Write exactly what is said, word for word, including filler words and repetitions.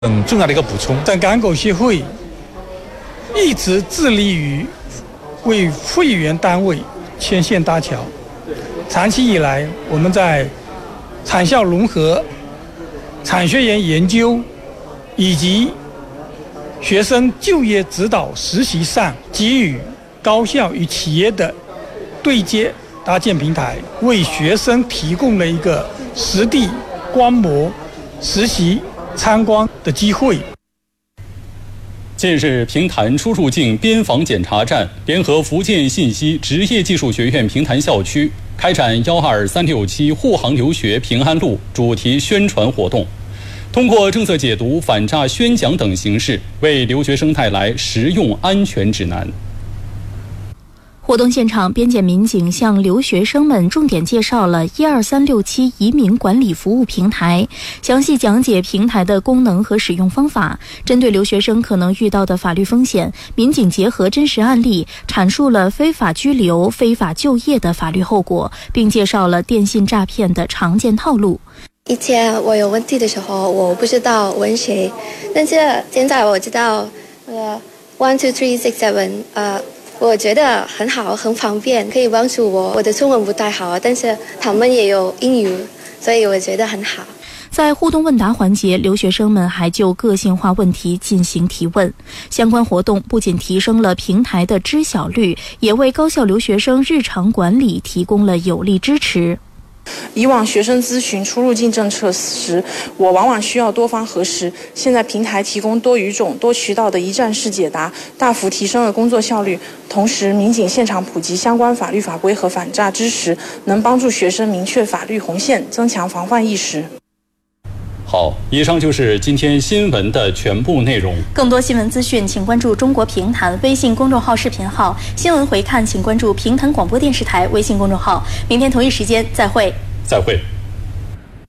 很重要的一个补充。在港口协会一直致力于为会员单位牵线搭桥，长期以来我们在产校融合、产学研研究以及学生就业指导实习上，给予高校与企业的对接搭建平台，为学生提供了一个实地观摩、实习、参观的机会。 近日，平潭出入境边防检查站联合福建信息职业技术学院平潭校区开展幺二三六七护航留学平安路主题宣传活动，通过政策解读、反诈宣讲等形式，为留学生带来实用安全指南。 活动现场，边检民警向留学生们重点介绍了一二三六七移民管理服务平台，详细讲解平台的功能和使用方法。针对留学生可能遇到的法律风险，民警结合真实案例，阐述了非法拘留、非法就业的法律后果，并介绍了电信诈骗的常见套路。 以前我有问题的时候，我不知道问谁，但是现在我知道，呃 ，one two three six seven， 呃。我觉得很好，很方便，可以帮助我。我的中文不太好，但是他们也有英语，所以我觉得很好。 在互动问答环节，留学生们还就个性化问题进行提问。相关活动不仅提升了平台的知晓率，也为高校留学生日常管理提供了有力支持。 以往学生咨询出入境政策时，我往往需要多方核实。现在平台提供多语种、多渠道的一站式解答，大幅提升了工作效率。同时，民警现场普及相关法律法规和反诈知识，能帮助学生明确法律红线，增强防范意识。 好，以上就是今天新闻的全部内容。 更多新闻资讯，请关注中国评弹微信公众号视频号。新闻回看，请关注评弹广播电视台微信公众号。明天同一时间再会。 再会。